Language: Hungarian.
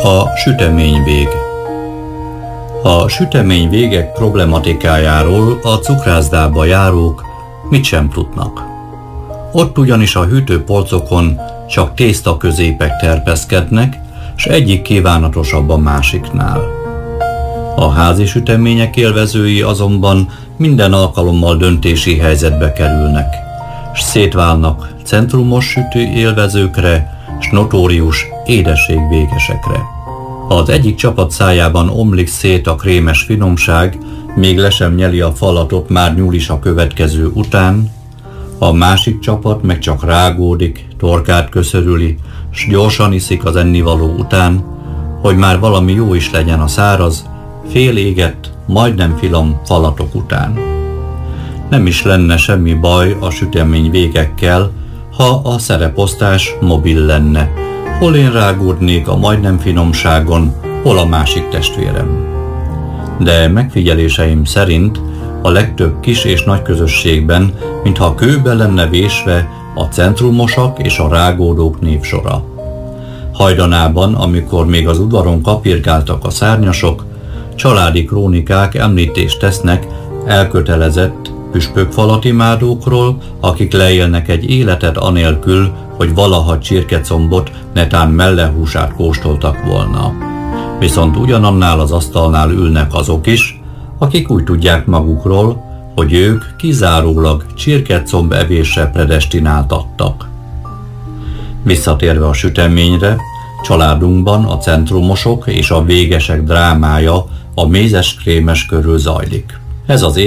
A süteményvég. A süteményvégek problematikájáról a cukrászdába járók mit sem tudnak. Ott ugyanis a hűtőpolcokon csak tésztaközépek terpeszkednek, s egyik kívánatosabb a másiknál. A házi sütemények élvezői azonban minden alkalommal döntési helyzetbe kerülnek, s szétválnak centrumos sütő élvezőkre, s notórius édességvégesekre. Az egyik csapat szájában omlik szét a krémes finomság, még le sem nyeli a falatot, már nyúl is a következő után, a másik csapat meg csak rágódik, torkát köszörüli, s gyorsan iszik az ennivaló után, hogy már valami jó is legyen a száraz, félégett, majdnem finom falatok után. Nem is lenne semmi baj a süteményvégekkel, ha a szereposztás mobil lenne. Hol én rágódnék a majdnem finomságon, hol a másik testvérem. De megfigyeléseim szerint a legtöbb kis és nagy közösségben, mintha kőbe lenne vésve a centrumosak és a rágódók névsora. Hajdanában, amikor még az udvaron kapirgáltak a szárnyasok, családi krónikák említést tesznek elkötelezett püspökfalatimádókról, akik leélnek egy életet anélkül, hogy valaha csirkecombot, netán mellehúsát kóstoltak volna. Viszont ugyanannál az asztalnál ülnek azok is, akik úgy tudják magukról, hogy ők kizárólag csirkecomb evésre predestináltattak. Visszatérve a süteményre, családunkban a centrumosok és a végesek drámája a mézes-krémes körül zajlik. Ez az